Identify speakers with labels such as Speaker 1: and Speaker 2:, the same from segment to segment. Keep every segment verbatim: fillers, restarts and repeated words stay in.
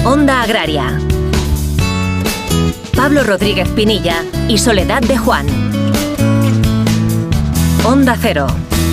Speaker 1: Onda Agraria. Pablo Rodríguez Pinilla y Soledad de Juan. Onda Cero.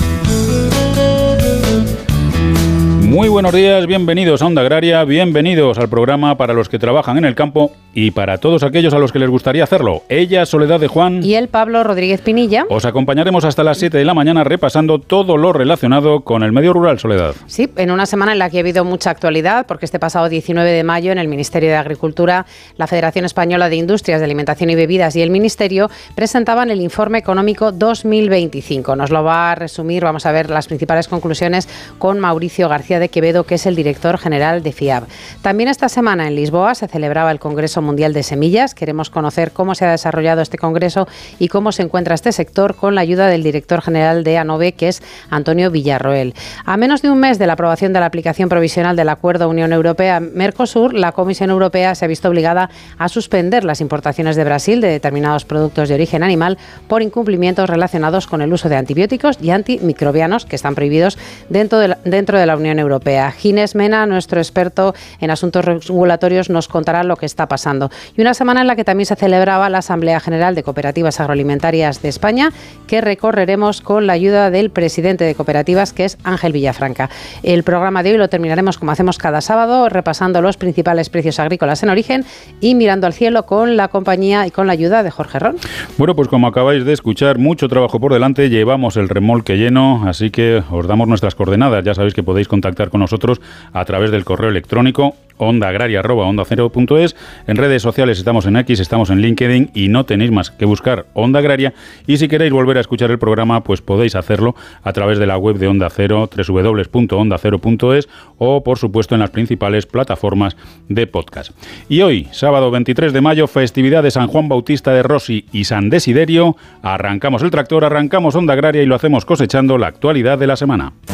Speaker 2: Muy buenos días, bienvenidos a Onda Agraria, bienvenidos al programa para los que trabajan en el campo y para todos aquellos a los que les gustaría hacerlo. Ella, Soledad de Juan.
Speaker 3: Y el Pablo Rodríguez Pinilla.
Speaker 2: Os acompañaremos hasta las siete de la mañana repasando todo lo relacionado con el medio rural, Soledad.
Speaker 3: Sí, en una semana en la que ha habido mucha actualidad, porque este pasado diecinueve de mayo en el Ministerio de Agricultura, la Federación Española de Industrias de Alimentación y Bebidas y el Ministerio presentaban el Informe Económico dos mil veinticinco. Nos lo va a resumir, vamos a ver las principales conclusiones con Mauricio García de Quevedo, que es el director general de FIAB. También esta semana en Lisboa se celebraba el Congreso Mundial de Semillas. Queremos conocer cómo se ha desarrollado este congreso y cómo se encuentra este sector con la ayuda del director general de ANOVE, que es Antonio Villarroel. A menos de un mes de la aprobación de la aplicación provisional del Acuerdo Unión Europea-Mercosur, la Comisión Europea se ha visto obligada a suspender las importaciones de Brasil de determinados productos de origen animal por incumplimientos relacionados con el uso de antibióticos y antimicrobianos que están prohibidos dentro de la, dentro de la Unión Europea. Ginés Mena, nuestro experto en asuntos regulatorios, nos contará lo que está pasando. Y una semana en la que también se celebraba la Asamblea General de Cooperativas Agroalimentarias de España, que recorreremos con la ayuda del presidente de Cooperativas, que es Ángel Villafranca. El programa de hoy lo terminaremos como hacemos cada sábado, repasando los principales precios agrícolas en origen y mirando al cielo con la compañía y con la ayuda de Jorge Ron.
Speaker 2: Bueno, pues como acabáis de escuchar, mucho trabajo por delante, llevamos el remolque lleno, así que os damos nuestras coordenadas. Ya sabéis que podéis contactar con nosotros a través del correo electrónico ondaagraria arroba onda cero punto es. En redes sociales estamos en X, estamos en LinkedIn y no tenéis más que buscar Onda Agraria. Y si queréis volver a escuchar el programa, pues podéis hacerlo a través de la web de Onda Cero, doble u doble u doble u punto onda cero punto es, o por supuesto en las principales plataformas de podcast. Y hoy, sábado veintitrés de mayo, festividad de San Juan Bautista de Rossi y San Desiderio. Arrancamos el tractor, arrancamos Onda Agraria y lo hacemos cosechando la actualidad de la semana.